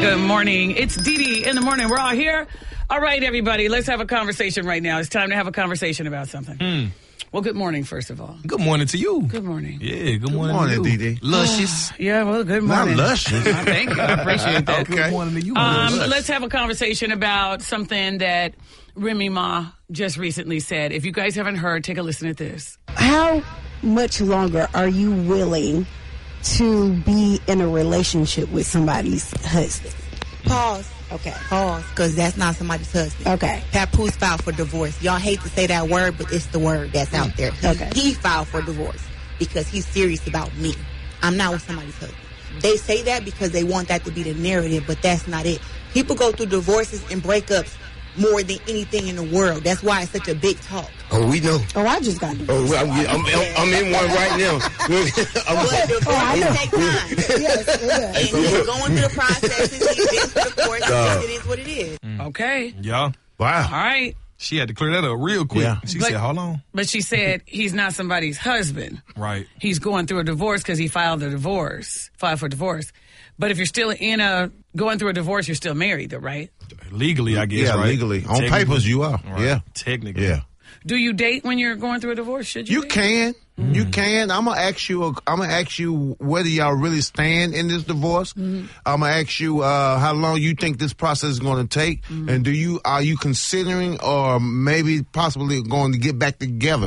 Good morning. It's Dee Dee in the morning. We're all here. All right, everybody, let's have a conversation right now. It's time to have a conversation about something. Well, good morning, first of all. Good morning to you. Good morning. Yeah, good morning Dee Dee. Luscious. Yeah, well, good morning. Not luscious. Thank you. I appreciate that. Okay. Good morning to you. Let's have a conversation about something that Remy Ma just recently said. If you guys haven't heard, take a listen at this. How much longer are you willing to be in a relationship with somebody's husband? Pause. Okay. Pause. Because that's not somebody's husband. Okay. Papoose filed for divorce. Y'all hate to say that word, but it's the word that's out there. Okay. He filed for divorce because he's serious about me. I'm not with somebody's husband. They say that because they want that to be the narrative, but that's not it. People go through divorces and breakups more than anything in the world. That's why it's such a big talk. Oh, we know. Oh, I just got divorced. Oh, I'm in one right now. But divorces take time. Yes, it does. And you're going through the processes, you've been through the course, because it is what it is. Okay. Yeah. Wow. All right. She had to clear that up real quick. Yeah. She But- said, hold on. But she said he's not somebody's husband. Right. He's going through a divorce because he filed for divorce. But if you're still going through a divorce, you're still married, though, right? Legally, I guess, Yeah, right? legally. On Technically. papers, you are. Right. Yeah. Technically. Yeah. Do you date when you're going through a divorce? Should you? You date? can. You can. I'm gonna ask you whether y'all really stand in this divorce. I'm gonna ask you how long you think this process is going to take, and are you considering or maybe possibly going to get back together?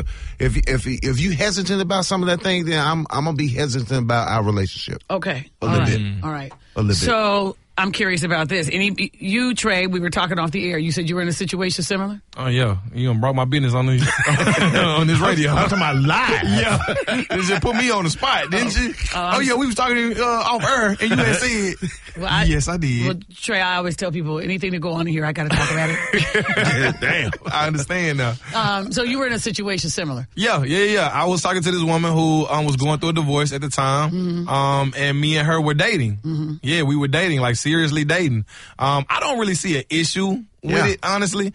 If you hesitant about some of that thing, then I'm gonna be hesitant about our relationship. Okay. A little bit. All right. A little bit. So I'm curious about this. You, Trey, we were talking off the air. You said you were in a situation similar? Oh, yeah. You done brought my business on this, on this radio. I'm talking about live. Yeah. You just put me on the spot, didn't you? Oh, yeah, we was talking off air, and you had said. Well, Yes, I did. Well, Trey, I always tell people anything to go on here, I got to talk about it. Damn. I understand now. So you were in a situation similar. Yeah. I was talking to this woman who was going through a divorce at the time, and me and her were dating. Yeah, we were dating, like seriously dating. I don't really see an issue with it, honestly.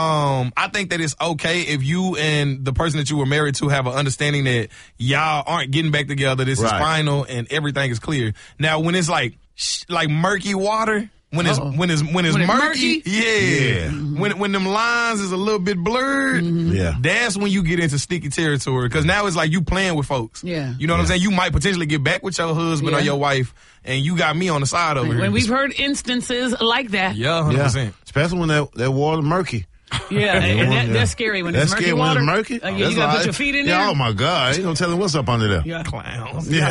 I think that it's okay if you and the person that you were married to have an understanding that y'all aren't getting back together. This is final and everything is clear. Now, when it's like murky water. When it's murky, Yeah. When them lines is a little bit blurred, that's when you get into sticky territory. Because now it's like you playing with folks. Yeah. You know what I'm saying? You might potentially get back with your husband or your wife, and you got me on the side over here. When we've heard instances like that. Yeah, 100%. Especially when that water murky. Yeah, and that's scary when it's That's murky scary water. when it's murky. You got to put your feet in there. Yeah, oh my God. Ain't no telling what's up under there. Yeah. Clowns. Yeah.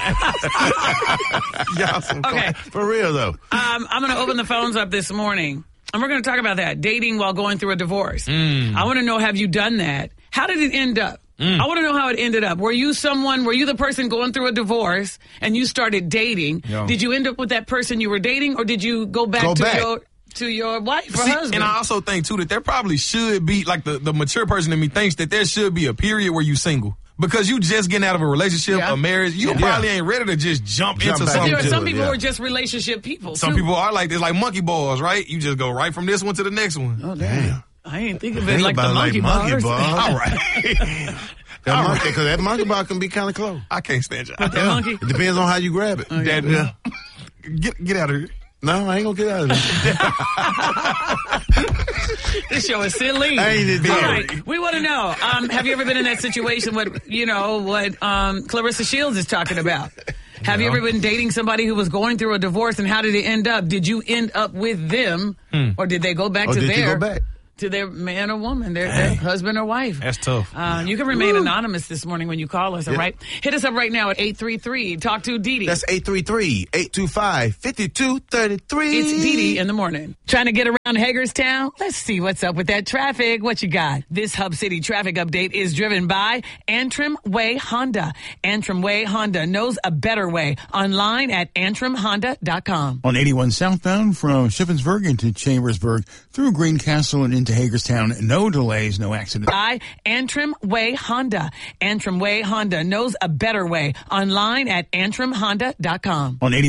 Y'all some Okay. For real, though. I'm going to open the phones up this morning, and we're going to talk about that, dating while going through a divorce. I want to know, have you done that? How did it end up? I want to know how it ended up. Were you the person going through a divorce and you started dating? Yeah. Did you end up with that person you were dating, or did you go back to your wife or husband? And I also think, too, that there probably should be, like the mature person in me thinks that there should be a period where you single. Because you just getting out of a relationship, a marriage, you probably ain't ready to just jump into back something. There are some people Yeah. who are just relationship people. Some too. people are like this, like monkey bars, right? You just go right from this one to the next one. Oh, damn. I ain't think of it Think like the about it monkey like monkey bars. bars. All right. Because that monkey bar can be kind of close. I can't stand you. The monkey. It depends on how you grab it. Get out of here. No, I ain't gonna get out of this. This show is silly. Ain't it, All dear? right, we want to know. Have you ever been in that situation? What Clarissa Shields is talking about? Have you ever been dating somebody who was going through a divorce, and how did it end up? Did you end up with them, or did they go back Or to did you go back? to their man or woman, their husband or wife? That's tough. You can remain anonymous this morning when you call us, all right? Hit us up right now at 833. Talk to Dee Dee. That's 833-825-5233. It's Dee Dee in the morning. Trying to get around Hagerstown? Let's see what's up with that traffic. What you got? This Hub City traffic update is driven by Antrim Way Honda. Antrim Way Honda knows a better way. Online at antrimhonda.com. On 81 southbound from Shippensburg into Chambersburg through Greencastle and into Hagerstown. No delays, no accidents. By Antrim Way Honda. Antrim Way Honda knows a better way. Online at antrimhonda.com. On 80